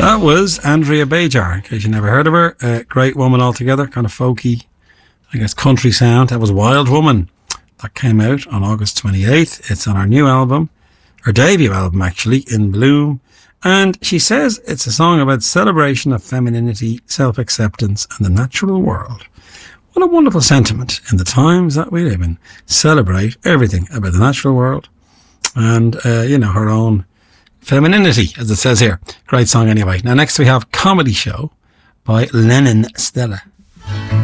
That was Andrea Bajar, in case you never heard of her. A great woman altogether, kind of folky, I guess country sound. That was Wild Woman. That came out on August 28th. It's on our new album, her debut album actually, In Bloom. And she says it's a song about celebration of femininity, self-acceptance and the natural world. What a wonderful sentiment in the times that we live in. Celebrate everything about the natural world and, her own femininity, as it says here. Great song anyway. Now next we have Comedy Show by Lennon Stella.